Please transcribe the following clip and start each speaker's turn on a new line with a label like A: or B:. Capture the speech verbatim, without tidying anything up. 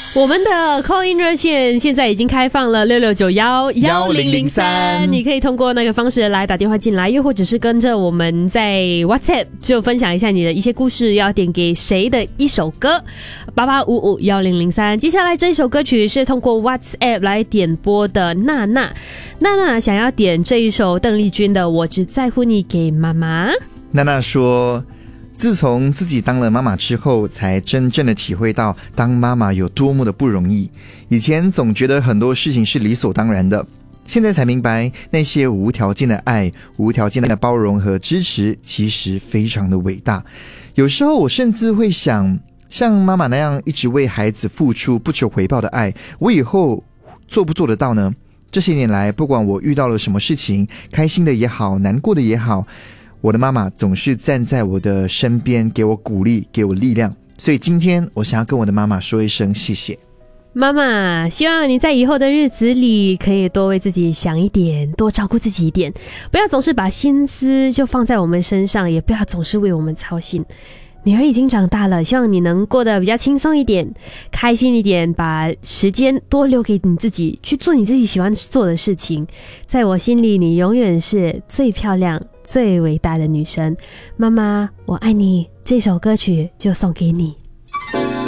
A: 我们的 call in 热线现在已经开放了六六九一一零零三，你可以通过那个方式来打电话进来，又或者是跟着我们在 WhatsApp 就分享一下你的一些故事，要点给谁的一首歌，八八五五一零零三。接下来这一首歌曲是通过 WhatsApp 来点播的娜娜，娜娜想要点这一首邓丽君的《我只在乎你》给妈妈。
B: 娜娜说，自从自己当了妈妈之后，才真正的体会到当妈妈有多么的不容易。以前总觉得很多事情是理所当然的，现在才明白那些无条件的爱、无条件的包容和支持其实非常的伟大。有时候我甚至会想，像妈妈那样一直为孩子付出不求回报的爱，我以后做不做得到呢？这些年来，不管我遇到了什么事情，开心的也好，难过的也好，我的妈妈总是站在我的身边，给我鼓励，给我力量。所以今天我想要跟我的妈妈说一声谢谢。
A: 妈妈，希望你在以后的日子里可以多为自己想一点，多照顾自己一点，不要总是把心思就放在我们身上，也不要总是为我们操心。女儿已经长大了，希望你能过得比较轻松一点，开心一点，把时间多留给你自己，去做你自己喜欢做的事情。在我心里，你永远是最漂亮最伟大的女神。妈妈，我爱你，这首歌曲就送给你。